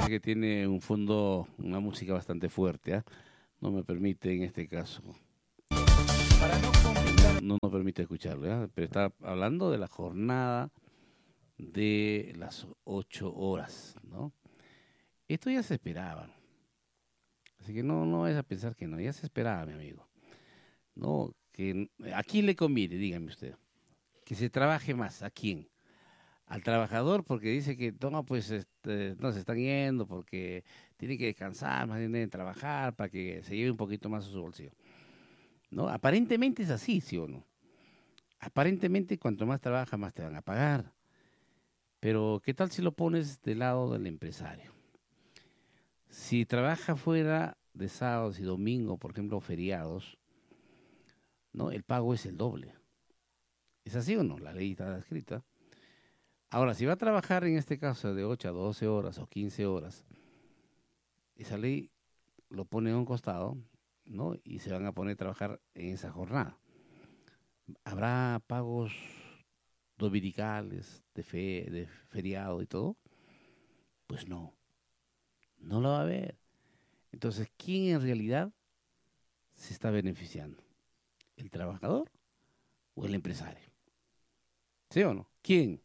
que tiene un fondo, una música bastante fuerte, ¿ah? No me permite en este caso. No nos permite escucharlo, ¿ya? Pero está hablando de la jornada de las 8 horas, ¿no? Esto ya se esperaba. Así que no vayas a pensar que no, ya se esperaba, mi amigo. No, ¿a quién le conviene? Dígame usted. Que se trabaje más, ¿a quién? Al trabajador porque dice que no, pues no se están yendo porque tiene que descansar, más bien deben trabajar para que se lleve un poquito más a su bolsillo. ¿No? Aparentemente es así, ¿sí o no? Aparentemente cuanto más trabajas, más te van a pagar. Pero ¿qué tal si lo pones del lado del empresario? Si trabaja fuera de sábados y domingos, por ejemplo, feriados, ¿no? El pago es el doble. ¿Es así o no? La ley está escrita. Ahora, si va a trabajar en este caso de 8 a 12 horas o 15 horas, esa ley lo pone a un costado, ¿no? Y se van a poner a trabajar en esa jornada. ¿Habrá pagos dominicales, de feriado y todo? Pues no, no lo va a haber. Entonces, ¿quién en realidad se está beneficiando? ¿El trabajador o el empresario? ¿Sí o no? ¿Quién?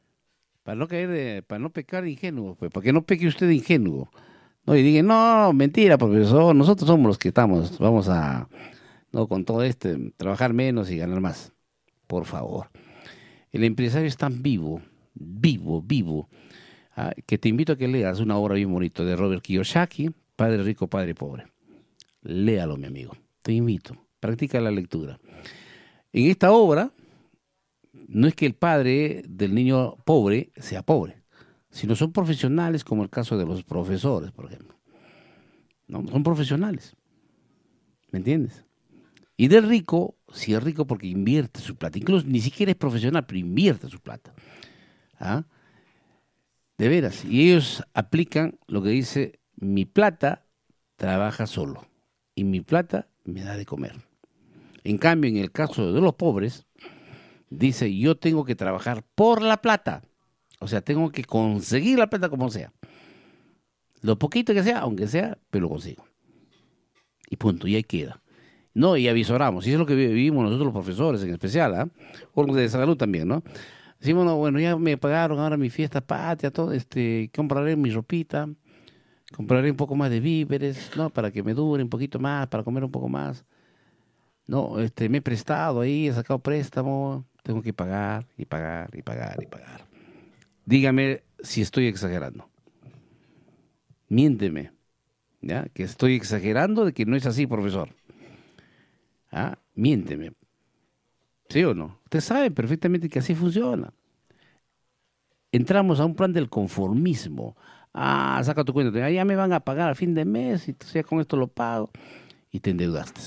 Para no pecar de ingenuo, pues, para que no peque usted de ingenuo. No, y diga, no, mentira, profesor, nosotros somos los que vamos a, no, con todo trabajar menos y ganar más. Por favor. El empresario es tan vivo, vivo, que te invito a que leas una obra bien bonita de Robert Kiyosaki, Padre Rico, Padre Pobre. Léalo, mi amigo. Te invito. Practica la lectura. En esta obra, no es que el padre del niño pobre sea pobre, sino son profesionales, como el caso de los profesores, por ejemplo. ¿No? Son profesionales. ¿Me entiendes? Y del rico, si es rico porque invierte su plata. Incluso ni siquiera es profesional, pero invierte su plata. ¿Ah? De veras. Y ellos aplican lo que dice, mi plata trabaja solo y mi plata me da de comer. En cambio, en el caso de los pobres, dice, yo tengo que trabajar por la plata. O sea, tengo que conseguir la plata como sea. Lo poquito que sea, aunque sea, pero lo consigo. Y punto, y ahí queda. No, y avisoramos, y eso es lo que vivimos nosotros los profesores en especial, ¿ah? O los de salud también, ¿no? Decimos, no, bueno, ya me pagaron ahora mi fiesta patria, todo, compraré mi ropita, compraré un poco más de víveres, ¿no? Para que me dure un poquito más, para comer un poco más. No, me he prestado ahí, he sacado préstamo, tengo que pagar, y pagar, y pagar, y pagar. Dígame si estoy exagerando. Miénteme, ¿ya? Que estoy exagerando de que no es así, profesor. ¿Ah? Miénteme. ¿Sí o no? Usted sabe perfectamente que así funciona. Entramos a un plan del conformismo. Ah, saca tu cuenta. Ya me van a pagar a fin de mes y ya con esto lo pago. Y te endeudaste.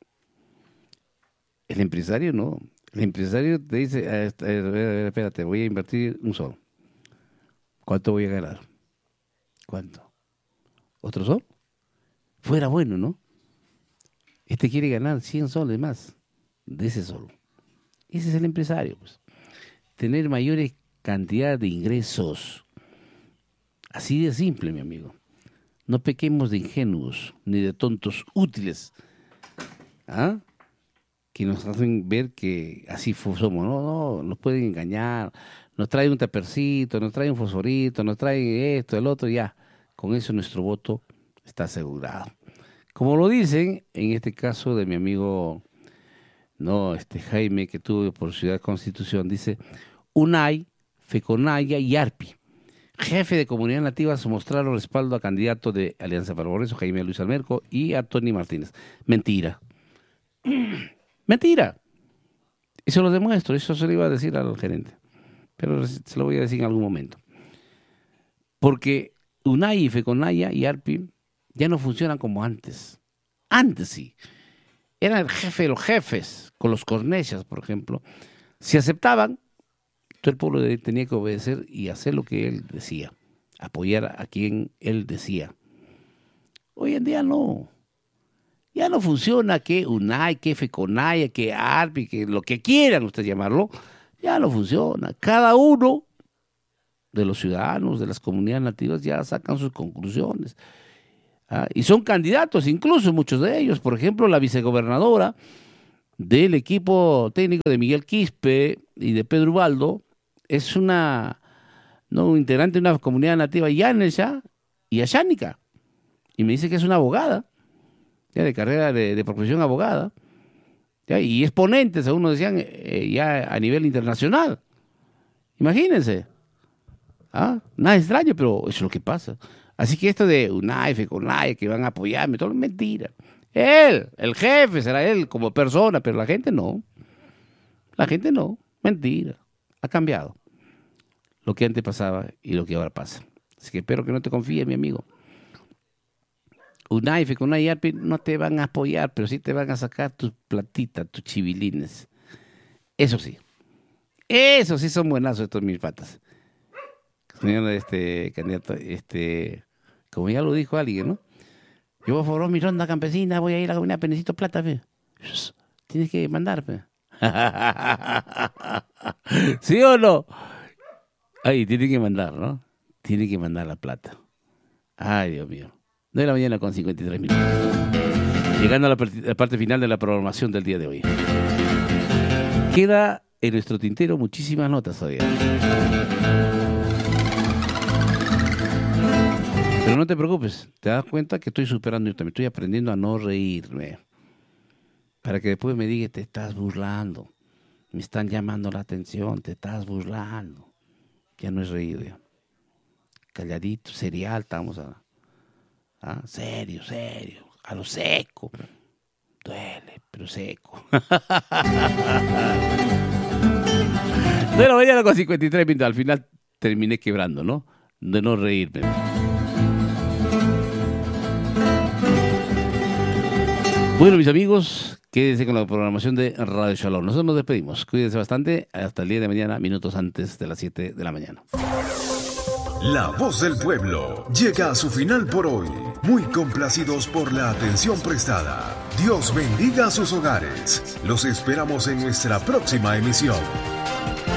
El empresario no. El empresario te dice, espérate, voy a invertir un sol. ¿Cuánto voy a ganar? ¿Cuánto? ¿Otro sol? Fuera bueno, ¿no? Este quiere ganar 100 soles más de ese sol. Ese es el empresario, pues. Tener mayores cantidad de ingresos. Así de simple, mi amigo. No pequemos de ingenuos ni de tontos útiles, ¿ah? Que nos hacen ver que así somos. No, nos pueden engañar. Nos traen un tapercito, nos traen un fosforito, nos traen esto, el otro, ya. Con eso nuestro voto está asegurado. Como lo dicen, en este caso de mi amigo, no, Jaime, que tuvo por Ciudad Constitución, dice, UNAI, FECONAYA y ARPI. Jefe de comunidad nativa se mostraron respaldo a candidato de Alianza para el Progreso, Jaime Luis Almerco, y a Tony Martínez. Mentira. Mentira. Eso lo demuestro, eso se lo iba a decir al gerente. Pero se lo voy a decir en algún momento. Porque UNAI, FECONAYA y ARPI ya no funcionan como antes. Antes sí. Era el jefe de los jefes, con los cornechas, por ejemplo. Si aceptaban, todo el pueblo tenía que obedecer y hacer lo que él decía, apoyar a quien él decía. Hoy en día no. Ya no funciona que UNAI, que FECONAYA, que ARPI, que lo que quieran ustedes llamarlo, ya no funciona. Cada uno de los ciudadanos, de las comunidades nativas, ya sacan sus conclusiones. Y son candidatos, incluso muchos de ellos. Por ejemplo, la vicegobernadora del equipo técnico de Miguel Quispe y de Pedro Ubaldo es un integrante de una comunidad nativa Yanesha y Ashánica. Y me dice que es una abogada, ya de carrera de profesión abogada, ya, y es ponente, según nos decían, ya a nivel internacional. Imagínense. Nada extraño, pero eso es lo que pasa. Así que esto de UNAIF, CONAIE, que van a apoyarme, todo es mentira. Él, el jefe, será él como persona, pero la gente no. La gente no. Mentira. Ha cambiado lo que antes pasaba y lo que ahora pasa. Así que espero que no te confíes, mi amigo. UNAIF, CONAIE no te van a apoyar, pero sí te van a sacar tus platitas, tus chivilines. Eso sí. Eso sí son buenazos estos mis patas. Señor candidato, como ya lo dijo alguien, ¿no? Yo voy a formar mi ronda campesina, voy a ir a la comunidad, pero necesito plata, fe. Tienes que mandar, fe. ¿Sí o no? Ay, tiene que mandar, ¿no? Tiene que mandar la plata. Ay, Dios mío. 9 de la mañana con 53 minutos. Llegando a la parte final de la programación del día de hoy. Queda en nuestro tintero muchísimas notas todavía. Pero no te preocupes, te das cuenta que estoy superando yo también, estoy aprendiendo a no reírme. Para que después me digas, te estás burlando, me están llamando la atención, te estás burlando. Ya no es reír, ya. Calladito, serial, estamos serio, a lo seco. Duele, pero seco. De la mañana con 53 minutos, al final terminé quebrando, ¿no? De no reírme. Bueno, mis amigos, quédense con la programación de Radio Shalom. Nosotros nos despedimos. Cuídense bastante. Hasta el día de mañana, minutos antes de las 7 de la mañana. La voz del pueblo llega a su final por hoy. Muy complacidos por la atención prestada. Dios bendiga sus hogares. Los esperamos en nuestra próxima emisión.